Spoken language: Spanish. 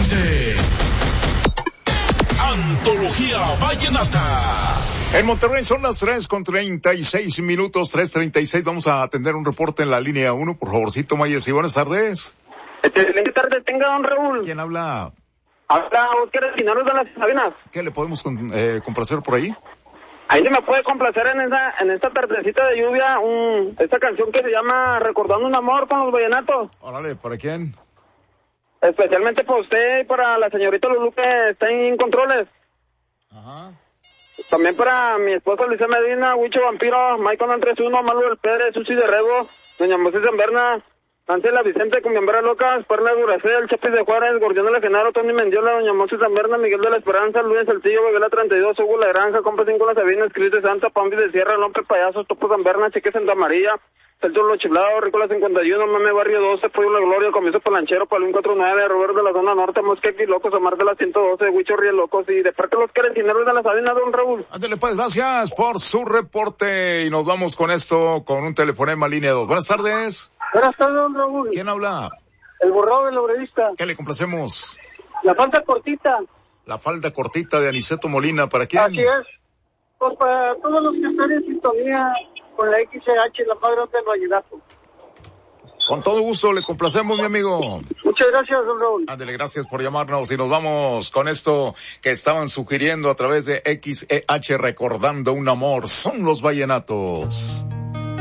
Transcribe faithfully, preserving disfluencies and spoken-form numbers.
Deporte. Antología Vallenata. En Monterrey son las tres con treinta y seis minutos, tres treinta y seis. Vamos a atender un reporte en la línea uno, por favorcito, Mayes. Y buenas tardes. Excelente tarde, tenga don Raúl. ¿Quién habla? Habla Oscar Espinoles de las Sabinas. ¿Qué le podemos eh, complacer por ahí? Ahí se me puede complacer en esa en esta tardecita de lluvia un, esta canción que se llama Recordando un amor con los vallenatos. Órale, ¿para quién? Especialmente para usted y para la señorita Lulú que está en controles. Ajá. También para mi esposa Luisa Medina, Huicho Vampiro, Michael Andrés Uno, Manuel Pérez, Susi de Rego, Doña Moses Zamberna, Ángela Vicente, Cumbiambera Locas, Perla Duracel, Chapis de Juárez, Gordión de Genaro, Tony Mendiola, Doña Moses Zamberna, Miguel de la Esperanza, Luis Saltillo, Veguela treinta y dos, Hugo La Granja, Compa cinco La Sabina, Cris de Santa, Pambi de Sierra, Lompe Payasos, Topo Zamberna, Cheque Santa María, Celto Lo Chiflado, Rícola cincuenta y uno, Mame Barrio doce, Pueblo La Gloria, Comienzo Palanchero, Palín cuarenta y nueve, Roberto de la Zona Norte, Mosquequi Locos, Omar de la ciento doce, Huicho Ríe Locos y de parte los Querecineros de la Sabina, don Raúl. Ándale pues, gracias por su reporte y nos vamos con esto, con un telefonema línea dos. Buenas tardes. Buenas tardes, don Raúl. ¿Quién habla? El borrado del obrerista. ¿Qué le complacemos? La falta cortita. La falda cortita de Aniceto Molina, ¿para quién? Así es. Pues para todos los que están en sintonía con la X C H, la padre del vallenato. Con todo gusto le complacemos, mi amigo. Muchas gracias, don Raúl. Ándale, gracias por llamarnos y nos vamos con esto que estaban sugiriendo a través de X E H, Recordando un amor. Son los vallenatos.